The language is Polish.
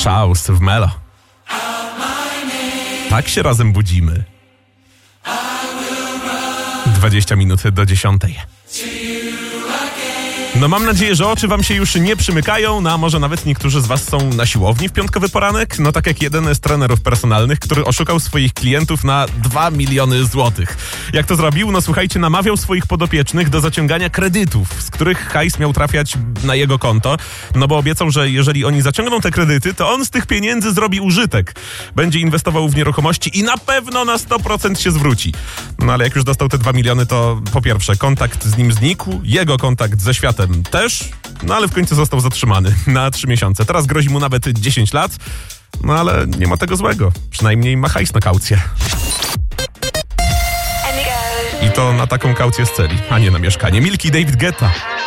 Schaus w Melo. Tak się razem budzimy. 20 minut do 10. No mam nadzieję, że oczy wam się już nie przymykają, no a może nawet niektórzy z was są na siłowni w piątkowy poranek? No tak jak jeden z trenerów personalnych, który oszukał swoich klientów na 2 miliony złotych. Jak to zrobił? No słuchajcie, namawiał swoich podopiecznych do zaciągania kredytów, z których hajs miał trafiać na jego konto, no bo obiecał, że jeżeli oni zaciągną te kredyty, to on z tych pieniędzy zrobi użytek. Będzie inwestował w nieruchomości i na pewno na 100% się zwróci. No ale jak już dostał te 2 miliony, to po pierwsze kontakt z nim znikł, jego kontakt ze światem też, no ale w końcu został zatrzymany na 3 miesiące. Teraz grozi mu nawet 10 lat, no ale nie ma tego złego. Przynajmniej ma hajs na kaucję. I to na taką kaucję z celi, a nie na mieszkanie. Milki, David Guetta.